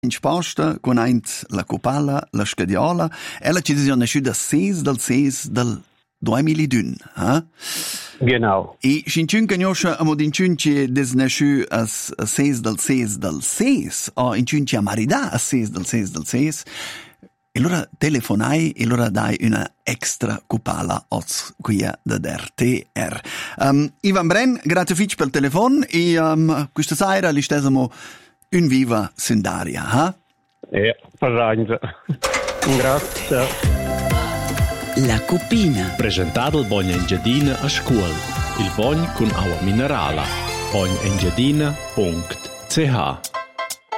in sposta con la cupala, la scadiola, e la decisione è da 6 del 2001, eh? Genau. E Scinciun Cagnoscia a Modinciun ci desnesciu a 6 del 6, o in ciun ci a Marida a 6 del 6, e allora telefonai e allora dai una extra cupala oz qui da RTR. Ivan Bren, grazie fitch per il telefono e questa sera li stesamo un viva sendaria, ha? Arrangia. Grazie. La Cupina. Presentato il Bogna Engiadina a scuola. Il Bogn con acqua minerale. bognengiadina.ch